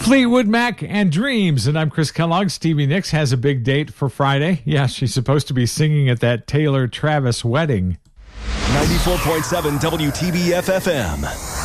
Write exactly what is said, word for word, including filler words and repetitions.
Fleetwood Mac and Dreams. And I'm Chris Kellogg. Stevie Nicks has a big date for Friday. Yeah, she's supposed to be singing at that Taylor Travis wedding. ninety-four point seven W T B F F M.